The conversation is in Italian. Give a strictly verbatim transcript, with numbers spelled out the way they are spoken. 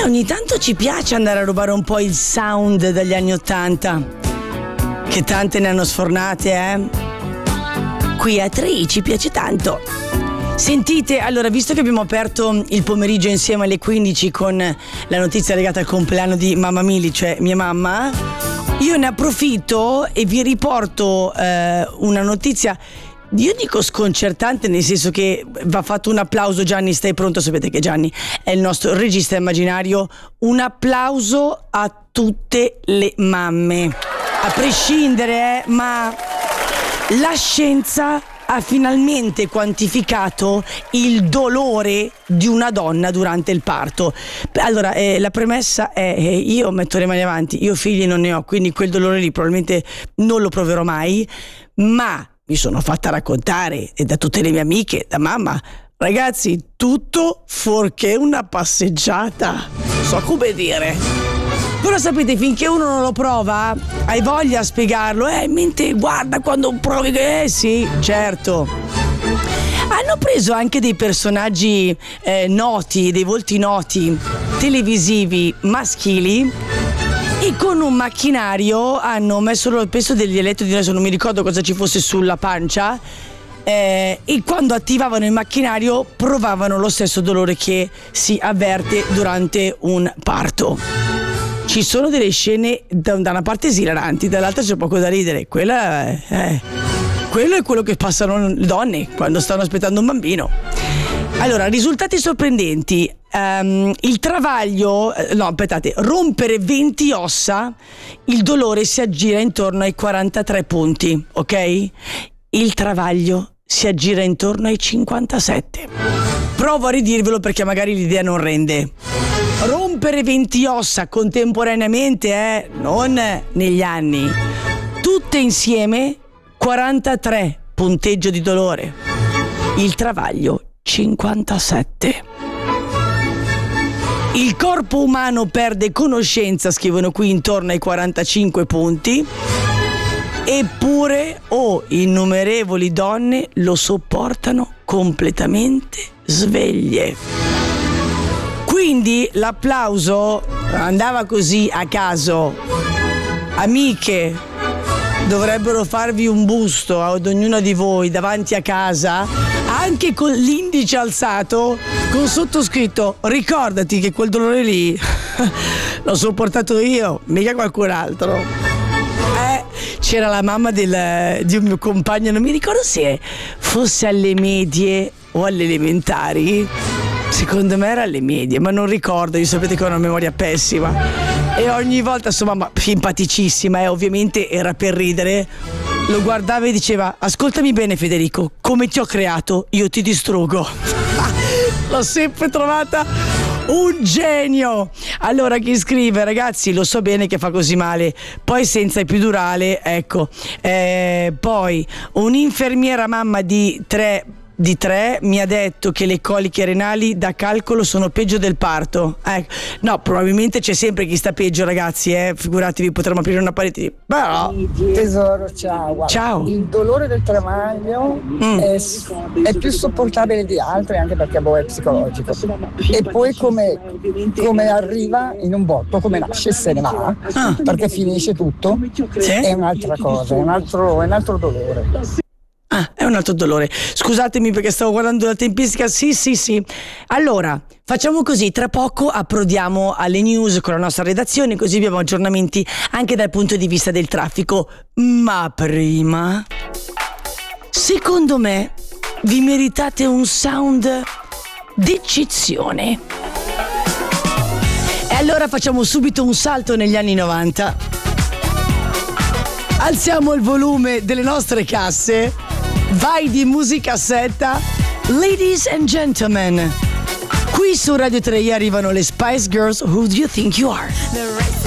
ogni tanto ci piace andare a rubare un po' il sound dagli anni ottanta, che tante ne hanno sfornate, eh? Qui a Tri ci piace tanto. Sentite, allora, visto che abbiamo aperto il pomeriggio insieme alle quindici con la notizia legata al compleanno di mamma Mili, cioè mia mamma, io ne approfitto e vi riporto eh, una notizia. Io dico sconcertante, nel senso che va fatto un applauso. Gianni, stai pronto? Sapete che Gianni è il nostro regista immaginario. Un applauso a tutte le mamme, a prescindere, eh, ma la scienza ha finalmente quantificato il dolore di una donna durante il parto. Allora, eh, la premessa è, eh, io metto le mani avanti, io figli non ne ho, quindi quel dolore lì probabilmente non lo proverò mai, ma mi sono fatta raccontare, e da tutte le mie amiche, da mamma, ragazzi, tutto fuorché una passeggiata. Non so come dire. Però sapete, finché uno non lo prova, hai voglia a spiegarlo. Eh, in mente, guarda quando provi che... Eh sì, certo. Hanno preso anche dei personaggi eh, noti, dei volti noti, televisivi, maschili, e con un macchinario hanno messo il peso degli elettrodi, adesso non mi ricordo cosa ci fosse sulla pancia, eh, e quando attivavano il macchinario provavano lo stesso dolore che si avverte durante un parto. Ci sono delle scene da, da una parte esilaranti, dall'altra c'è poco da ridere. Quella è, eh, quello è quello che passano le donne quando stanno aspettando un bambino. Allora, risultati sorprendenti. Um, il travaglio, no aspettate, rompere venti ossa, il dolore si aggira intorno ai quarantatré punti, ok? Il travaglio si aggira intorno ai cinquantasette. Provo a ridirvelo perché magari l'idea non rende. Rompere venti ossa contemporaneamente, eh, non negli anni, tutte insieme, quarantatré punteggio di dolore. Il travaglio cinquantasette. Il corpo umano perde conoscenza, scrivono qui, intorno ai quarantacinque punti, eppure oh, innumerevoli donne lo sopportano completamente sveglie. Quindi l'applauso andava così a caso. Amiche, dovrebbero farvi un busto ad ognuna di voi davanti a casa, anche con l'indice alzato, con sottoscritto: ricordati che quel dolore lì l'ho sopportato io, mica qualcun altro. Eh, c'era la mamma del, di un mio compagno, non mi ricordo se fosse alle medie o alle elementari, secondo me era alle medie, ma non ricordo, io sapete che ho una memoria pessima. E ogni volta, insomma, ma simpaticissima, e eh, ovviamente era per ridere, lo guardava e diceva: ascoltami bene Federico, come ti ho creato io ti distruggo. L'ho sempre trovata un genio. Allora, chi scrive: ragazzi, lo so bene che fa così male, poi senza epidurale, ecco. Eh, poi un'infermiera mamma di tre di tre mi ha detto che le coliche renali da calcolo sono peggio del parto. Eh, no, probabilmente c'è sempre chi sta peggio, ragazzi, eh. Figuratevi, potremmo aprire una parete di... Però... Tesoro, ciao. Guarda, ciao. Il dolore del travaglio mm. è, è più sopportabile di altri, anche perché boh, è psicologico. E poi come, come arriva in un botto, come nasce e se ne va, ah. perché finisce tutto, sì? È un'altra cosa, è un altro, è un altro dolore. Ah, è un altro dolore. Scusatemi perché stavo guardando la tempistica. Sì, sì, sì. Allora, facciamo così, tra poco approdiamo alle news con la nostra redazione, così abbiamo aggiornamenti anche dal punto di vista del traffico. Ma prima, secondo me, vi meritate un sound d'eccezione. E allora facciamo subito un salto negli anni novanta. Alziamo il volume delle nostre casse. Vai di musicassetta. Ladies and gentlemen, qui su Radio tre arrivano le Spice Girls, Who Do You Think You Are?